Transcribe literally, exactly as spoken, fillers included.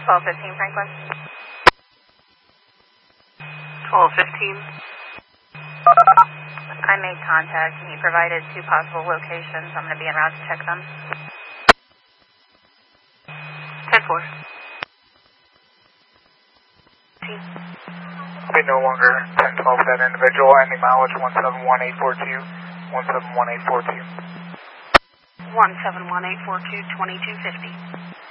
twelve fifteen Franklin. twelve fifteen. I made contact and he provided two possible locations. I'm going to be en route to check them. ten four. We no longer ten twelve that individual. Ending mileage one seven one eight four two. one seven one eight four two. one seven one eight four two, twenty-two fifty.